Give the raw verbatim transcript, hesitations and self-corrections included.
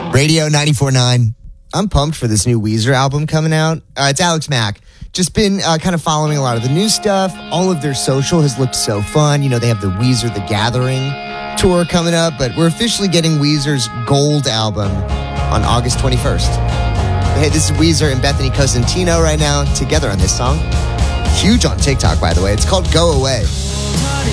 Radio ninety-four point nine. I'm pumped for this new Weezer album coming out. Uh, it's Alex Mack. Just been uh, kind of following a lot of the new stuff. All of their social has looked so fun. You know, they have the Weezer The Gathering tour coming up, but we're officially getting Weezer's Gold album on August twenty-first. But hey, this is Weezer and Bethany Cosentino right now together on this song. Huge on TikTok, by the way. It's called Go Away.